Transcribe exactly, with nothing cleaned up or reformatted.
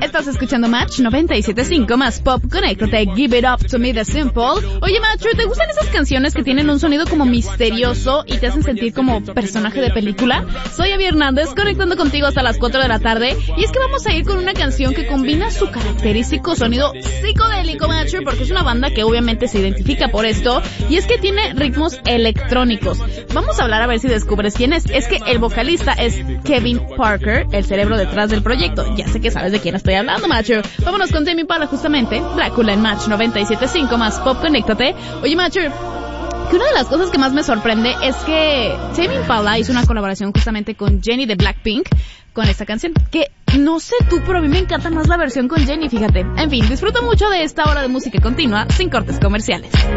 Estás escuchando Match noventa y siete punto cinco más pop. Conéctate, Give It Up to Me The Simple. Oye, Macho, ¿te gustan esas canciones que tienen un sonido como misterioso y te hacen sentir como personaje de película? Soy Abby Hernández, conectando contigo hasta las cuatro de la tarde. Y es que vamos a ir con una canción que combina su característico sonido psicodélico, Macho, porque es una banda que obviamente se identifica por esto. Y es que tiene ritmos electrónicos. Vamos a hablar a ver si descubres quién es. Es que el vocalista es Kevin Parker, el cerebro detrás del proyecto. Ya sé que sabes de quién estoy hablando, Macho. Vámonos con Tame Impala, justamente. Drácula en Match noventa y siete punto cinco más pop. Conéctate. Oye, Macho, que una de las cosas que más me sorprende es que Tame Impala hizo una colaboración justamente con Jennie de Blackpink con esta canción, que no sé tú, pero a mí me encanta más la versión con Jennie, fíjate. En fin, disfruto mucho de esta hora de música continua sin cortes comerciales.